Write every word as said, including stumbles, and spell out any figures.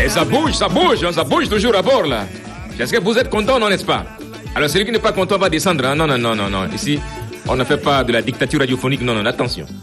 Et ça bouge, ça bouge, hein, ça bouge toujours à bord là. Est-ce que vous êtes content, non, n'est-ce pas? Alors celui qui n'est pas content va descendre. Hein? Non, non, non, non, non. Ici, on ne fait pas de la dictature radiophonique. Non, non, attention.